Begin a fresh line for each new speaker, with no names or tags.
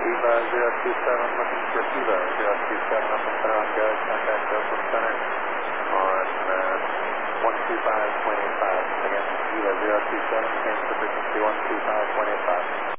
Eva 027 looking for Eva 027 up and center on go. Contact Oakland Center on 125.85. Again, Eva 027, change to frequency 125.85.